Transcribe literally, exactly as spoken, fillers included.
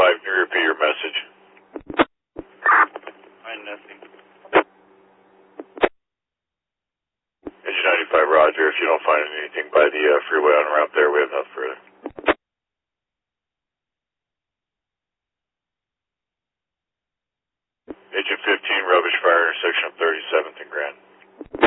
five, can you repeat your message? Find nothing. Engine ninety-five, roger. If you don't find anything by the uh, freeway on route there, we have nothing further. Agent fifteen, rubbish fire intersection of thirty-seventh and Grand.